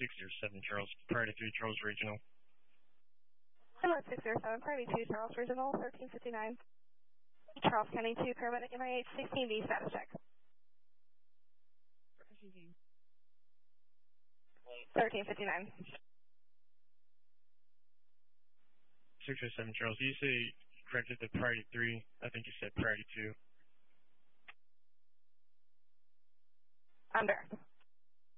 607 Charles, priority 3 Charles Regional. Hello, 607, priority 2 Charles Regional, 1359. Charles County 2, paramedic MIH 16B, status check. 1359. 607 Charles, you say corrected to priority 3. I think you said priority 2. I'm direct.